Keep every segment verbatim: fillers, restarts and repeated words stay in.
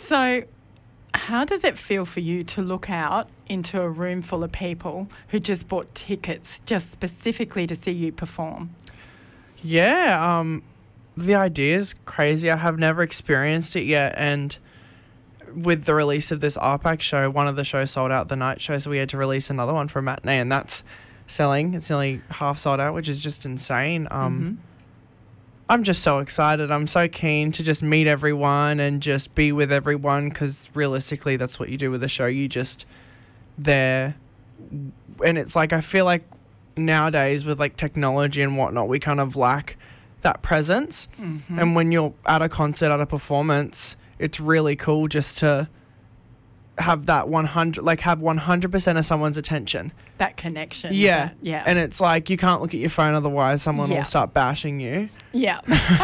So how does it feel for you to look out into a room full of people who just bought tickets just specifically to see you perform? Yeah, um, the idea is crazy. I have never experienced it yet, and with the release of this R PAC show, one of the shows sold out the night show, so we had to release another one for a matinee, and that's selling. It's nearly half sold out, which is just insane. Um, Mm-hmm. I'm just so excited. I'm so keen to just meet everyone and just be with everyone, because realistically that's what you do with a show. You just there, and it's like I feel like nowadays with like technology and whatnot, we kind of lack that presence. Mm-hmm. And when you're at a concert, at a performance, it's really cool just to have that one hundred, like have one hundred percent of someone's attention. That connection. Yeah. That, yeah. And it's like you can't look at your phone, otherwise someone Yeah. will start bashing you. Yeah.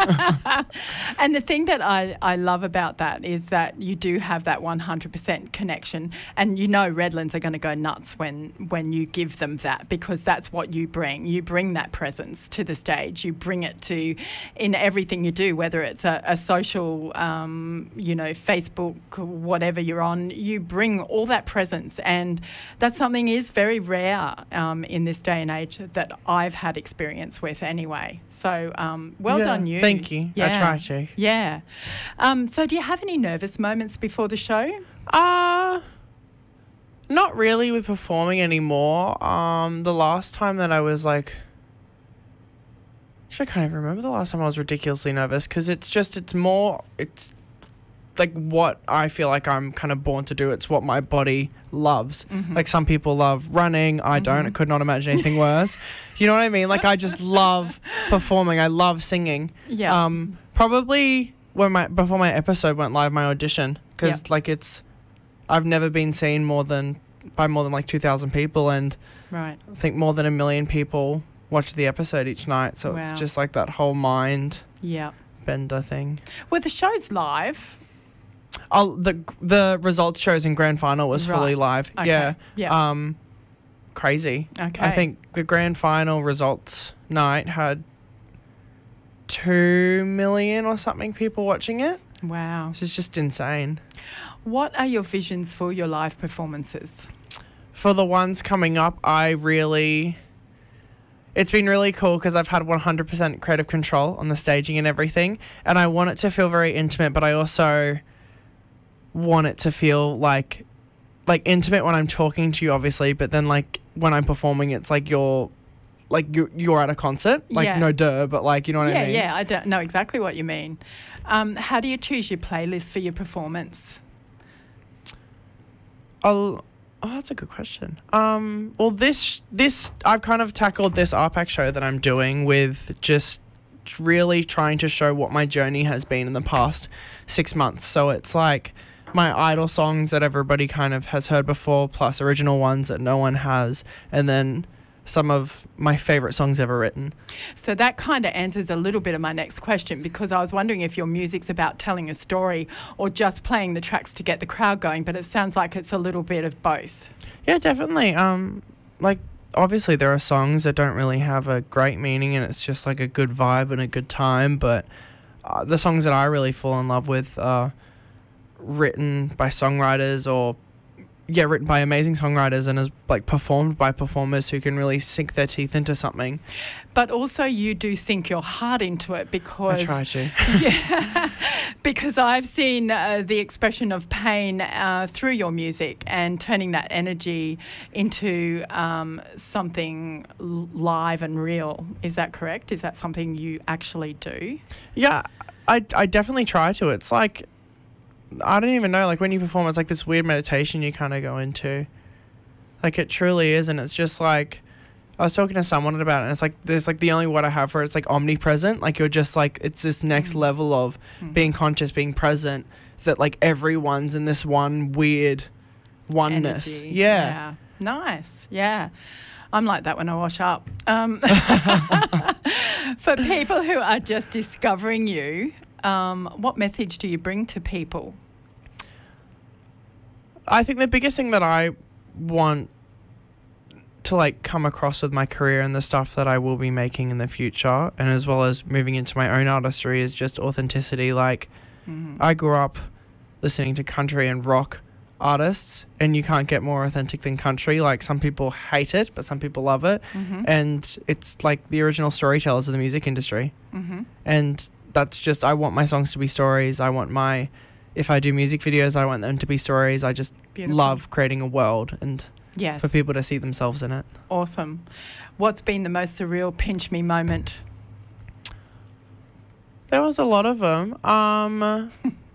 And the thing that I, I love about that is that you do have that one hundred percent connection, and you know Redlands are going to go nuts when, when you give them that, because that's what you bring. You bring that presence to the stage. You bring it to in everything you do, whether it's a, a social, um, you know, Facebook, whatever you're on, you bring all that presence, and that's something is very rare um, in this day and age that I've had experience with anyway. So um, well Yeah, done you. thank you. I try to. Yeah. Um, so do you have any nervous moments before the show? Uh, not really with performing anymore. Um, the last time that I was like, actually I can't even remember the last time I was ridiculously nervous, because it's just, it's more, it's like what I feel like I'm kind of born to do. It's what my body loves. Mm-hmm. Like some people love running. I don't. I could not imagine anything worse. You know what I mean? Like I just love performing. I love singing. Yeah. Um, probably when my before my episode went live, my audition, because Yeah. like it's, I've never been seen more than by more than like two thousand people, and Right. I think more than a million people watch the episode each night. So Wow. it's just like that whole mind Yeah. bender thing. Well, the show's live. Oh, the the results shows in grand final was fully Right. live. Okay. Yeah. Yeah. Um, crazy. Okay. I think the grand final results night had two million or something people watching it. Wow. Which is just insane. What are your visions for your live performances? For the ones coming up, I really... It's been really cool because I've had one hundred percent creative control on the staging and everything. And I want it to feel very intimate, but I also want it to feel like... Like, intimate when I'm talking to you, obviously, but then, like, when I'm performing, it's like you're... Like, you're, you're at a concert. Like, Yeah. no duh, but, like, you know what yeah, I mean? yeah, I don't know exactly what you mean. Um, how do you choose your playlist for your performance? I'll... Oh, that's a good question. Um, well, this, this, I've kind of tackled this R PAC show that I'm doing with just really trying to show what my journey has been in the past six months. So it's like my idol songs that everybody kind of has heard before, plus original ones that no one has, and then some of my favorite songs ever written. So that kind of answers a little bit of my next question, because I was wondering if your music's about telling a story or just playing the tracks to get the crowd going, but it sounds like it's a little bit of both. Yeah, definitely. Um, like, obviously there are songs that don't really have a great meaning and it's just like a good vibe and a good time, but uh, the songs that I really fall in love with are written by songwriters or yeah, written by amazing songwriters and is like performed by performers who can really sink their teeth into something. But also you do sink your heart into it, because... I try to. Yeah, because I've seen uh, the expression of pain uh, through your music and turning that energy into um, something l- live and real. Is that correct? Is that something you actually do? Yeah, I, I definitely try to. It's like, I don't even know, like when you perform, it's like this weird meditation you kind of go into. Like it truly is, and it's just like, I was talking to someone about it, and it's like, there's like the only word I have for it, it's like omnipresent. Like you're just like, it's this next Mm. level of Mm. being conscious, being present, that like everyone's in this one weird oneness. Energy. Yeah. Yeah. Nice. Yeah. I'm like that when I wash up. Um, for people who are just discovering you, um, what message do you bring to people? I think the biggest thing that I want to like come across with my career and the stuff that I will be making in the future, and as well as moving into my own artistry, is just authenticity. Like Mm-hmm. I grew up listening to country and rock artists, and you can't get more authentic than country. Like, some people hate it, but some people love it. Mm-hmm. And it's like the original storytellers of the music industry. Mm-hmm. And that's just, I want my songs to be stories. I want my, if I do music videos, I want them to be stories. I just Beautiful. love creating a world and Yes. for people to see themselves in it. Awesome. What's been the most surreal pinch me moment? There was a lot of them. Um,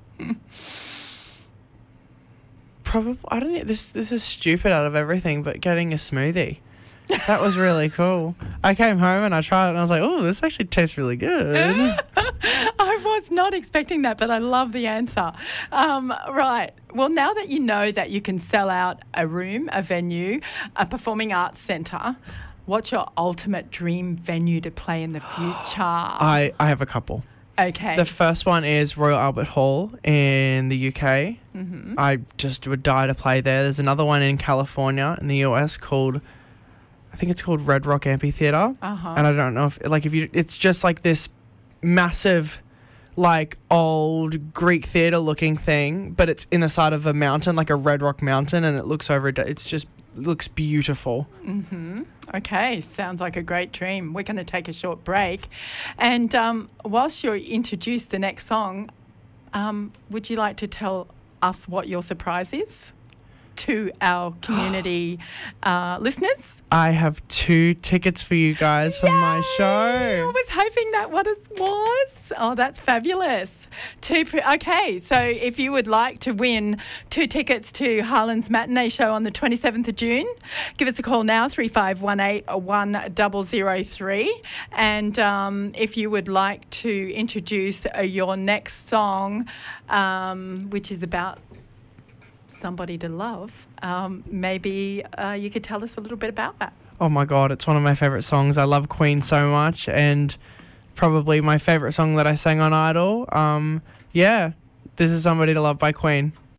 probably, I don't know, this, this is stupid out of everything, but getting a smoothie. That was really cool. I came home and I tried it and I was like, oh, this actually tastes really good. I was not expecting that, but I love the answer. Um, right. Well, now that you know that you can sell out a room, a venue, a performing arts centre, what's your ultimate dream venue to play in the future? I, I have a couple. Okay. The first one is Royal Albert Hall in the U K. Mm-hmm. I just would die to play there. There's another one in California in the U S called, I think it's called Red Rock Amphitheater. Uh-huh. And I don't know if, like, if you, it's just like this massive, like, old Greek theater looking thing, but it's in the side of a mountain, like a Red Rock mountain, and it looks over, it's just, looks beautiful. Mm-hmm. Okay, sounds like a great dream. We're going to take a short break. And um, whilst you introduce the next song, um, would you like to tell us what your surprise is to our community uh, listeners? I have two tickets for you guys for my I show. was hoping that what it was. Oh, that's fabulous. Two. Pre- okay, so if you would like to win two tickets to Harlan's matinee show on the twenty-seventh of June, give us a call now, three five one eight, one zero zero three. And um, if you would like to introduce uh, your next song, um, which is about somebody to love, um, maybe uh, you could tell us a little bit about that. Oh my God, it's one of my favourite songs. I love Queen so much, and probably my favourite song that I sang on Idol. Um, yeah, this is Somebody to Love by Queen.